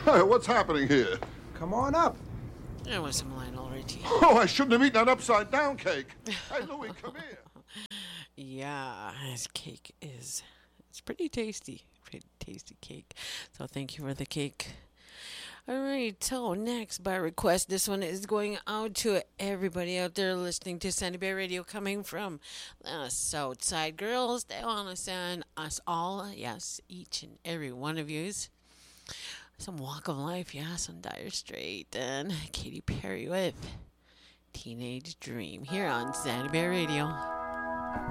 Hey, what's happening here? Come on up. There was some line already. Oh, I shouldn't have eaten that upside-down cake. Hey, Louie, come here. Yeah, his cake it's pretty tasty. Pretty tasty cake. So thank you for the cake. All right, so next by request, this one is going out to everybody out there listening to Sandy Bay Radio, coming from the Southside Girls. They want to send us all, yes, each and every one of yous, some Walk of Life, yeah, some Dire Straits, and Katy Perry with Teenage Dream here on Sandy Bay Radio.